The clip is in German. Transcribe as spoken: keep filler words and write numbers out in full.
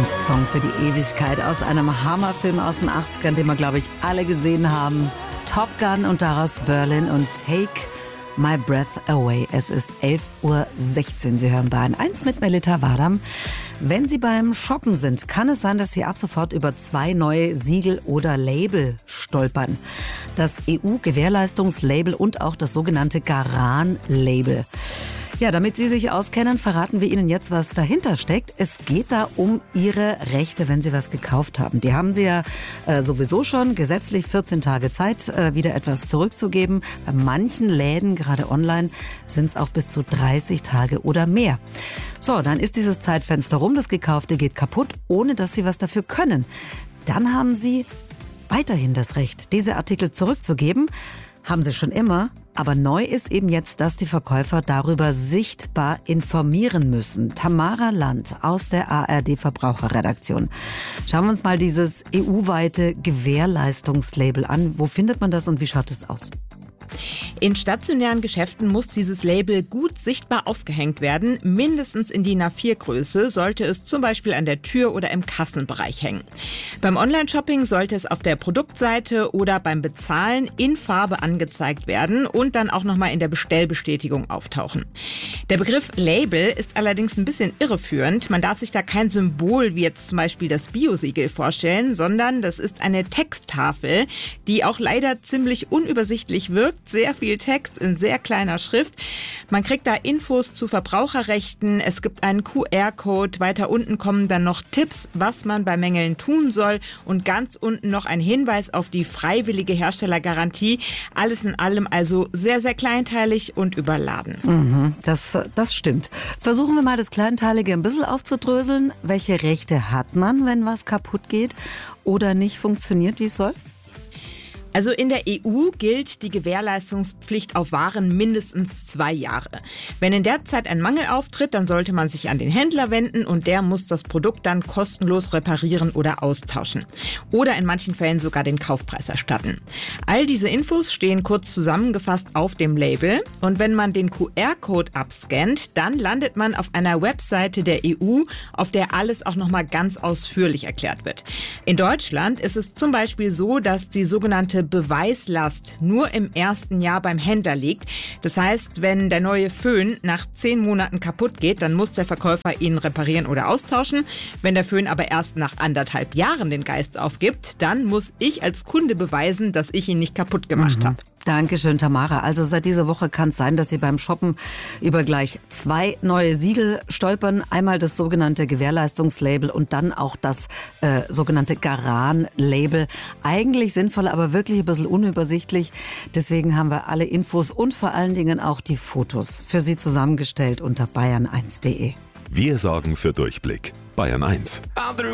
Ein Song für die Ewigkeit aus einem Hammerfilm aus den achtzigern, den wir, glaube ich, alle gesehen haben. Top Gun und daraus Berlin und Take My Breath Away. Es ist elf Uhr sechzehn. Sie hören Bayern eins mit Melita Wadam. Wenn Sie beim Shoppen sind, kann es sein, dass Sie ab sofort über zwei neue Siegel oder Label stolpern. Das E U-Gewährleistungslabel und auch das sogenannte Garan-Label. Ja, damit Sie sich auskennen, verraten wir Ihnen jetzt, was dahinter steckt. Es geht da um Ihre Rechte, wenn Sie was gekauft haben. Die haben Sie ja äh, sowieso schon gesetzlich vierzehn Tage Zeit, äh, wieder etwas zurückzugeben. Bei manchen Läden, gerade online, sind es auch bis zu dreißig Tage oder mehr. So, dann ist dieses Zeitfenster rum, das Gekaufte geht kaputt, ohne dass Sie was dafür können. Dann haben Sie weiterhin das Recht, diese Artikel zurückzugeben. Haben Sie schon immer. Aber neu ist eben jetzt, dass die Verkäufer darüber sichtbar informieren müssen. Tamara Land aus der A R D-Verbraucherredaktion. Schauen wir uns mal dieses E U-weite Gewährleistungslabel an. Wo findet man das und wie schaut es aus? In stationären Geschäften muss dieses Label gut sichtbar aufgehängt werden. Mindestens in D I N A vier Größe sollte es zum Beispiel an der Tür oder im Kassenbereich hängen. Beim Online-Shopping sollte es auf der Produktseite oder beim Bezahlen in Farbe angezeigt werden und dann auch nochmal in der Bestellbestätigung auftauchen. Der Begriff Label ist allerdings ein bisschen irreführend. Man darf sich da kein Symbol wie jetzt zum Beispiel das Bio-Siegel vorstellen, sondern das ist eine Texttafel, die auch leider ziemlich unübersichtlich wirkt. Sehr viel Text in sehr kleiner Schrift. Man kriegt da Infos zu Verbraucherrechten. Es gibt einen Q R-Code. Weiter unten kommen dann noch Tipps, was man bei Mängeln tun soll. Und ganz unten noch ein Hinweis auf die freiwillige Herstellergarantie. Alles in allem also sehr, sehr kleinteilig und überladen. Mhm, das, das stimmt. Versuchen wir mal das Kleinteilige ein bisschen aufzudröseln. Welche Rechte hat man, wenn was kaputt geht oder nicht funktioniert, wie es soll? Also in der E U gilt die Gewährleistungspflicht auf Waren mindestens zwei Jahre. Wenn in der Zeit ein Mangel auftritt, dann sollte man sich an den Händler wenden und der muss das Produkt dann kostenlos reparieren oder austauschen. Oder in manchen Fällen sogar den Kaufpreis erstatten. All diese Infos stehen kurz zusammengefasst auf dem Label und wenn man den Q R-Code abscannt, dann landet man auf einer Webseite der E U, auf der alles auch nochmal ganz ausführlich erklärt wird. In Deutschland ist es zum Beispiel so, dass die sogenannte Beweislast nur im ersten Jahr beim Händler liegt. Das heißt, wenn der neue Föhn nach zehn Monaten kaputt geht, dann muss der Verkäufer ihn reparieren oder austauschen. Wenn der Föhn aber erst nach anderthalb Jahren den Geist aufgibt, dann muss ich als Kunde beweisen, dass ich ihn nicht kaputt gemacht Mhm. habe. Dankeschön, Tamara. Also seit dieser Woche kann es sein, dass Sie beim Shoppen über gleich zwei neue Siegel stolpern. Einmal das sogenannte Gewährleistungslabel und dann auch das äh, sogenannte Garan-Label. Eigentlich sinnvoll, aber wirklich ein bisschen unübersichtlich. Deswegen haben wir alle Infos und vor allen Dingen auch die Fotos für Sie zusammengestellt unter bayern eins punkt de. Wir sorgen für Durchblick. Bayern eins.